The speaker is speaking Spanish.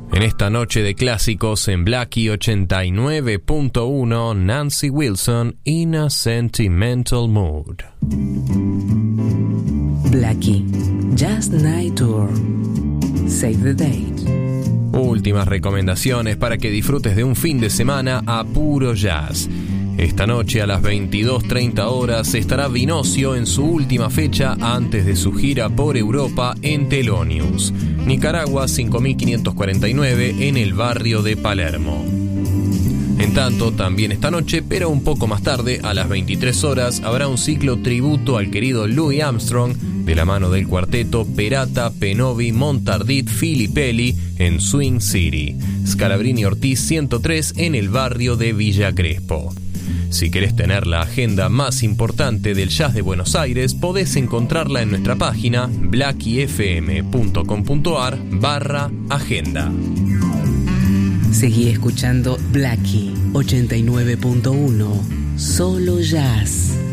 En esta noche de clásicos en Blackie 89.1, Nancy Wilson, In a Sentimental Mood. Blackie, Just Night Tour. Save the date. Últimas recomendaciones para que disfrutes de un fin de semana a puro jazz. Esta noche a las 22:30 horas estará Vinocio en su última fecha antes de su gira por Europa en Thelonious, Nicaragua 5549, en el barrio de Palermo. En tanto, también esta noche, pero un poco más tarde, a las 23 horas, habrá un ciclo tributo al querido Louis Armstrong de la mano del cuarteto Perata, Penovi, Montardit, Filippelli en Swing City, Scalabrini Ortiz 103, en el barrio de Villa Crespo. Si querés tener la agenda más importante del jazz de Buenos Aires, podés encontrarla en nuestra página blackiefm.com.ar/agenda. Seguí escuchando Blackie 89.1, solo jazz.